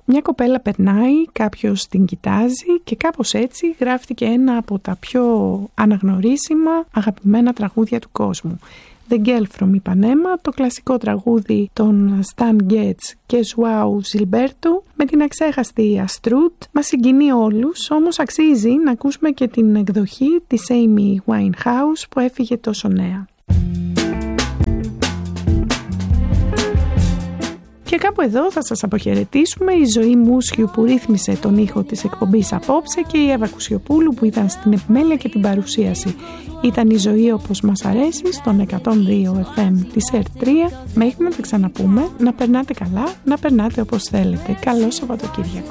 Μια κοπέλα περνάει, κάποιος την κοιτάζει και κάπως έτσι γράφτηκε ένα από τα πιο αναγνωρίσιμα αγαπημένα τραγούδια του κόσμου. The Girl from Ipanema, το κλασικό τραγούδι των Stan Getz και João Gilberto με την αξέχαστη Astrud. Μας συγκινεί όλους, όμως αξίζει να ακούσουμε και την εκδοχή της Amy Winehouse που έφυγε τόσο νέα. Και κάπου εδώ θα σας αποχαιρετήσουμε. Η Ζωή Μούσιου που ρύθμισε τον ήχο της εκπομπής απόψε και η Εύα Κουσιοπούλου που ήταν στην επιμέλεια και την παρουσίαση. Ήταν η Ζωή όπως μας αρέσει στον 102 FM της ΕΡΤ3. Μέχρι να τα ξαναπούμε, να περνάτε καλά, να περνάτε όπως θέλετε. Καλό Σαββατοκύριακο.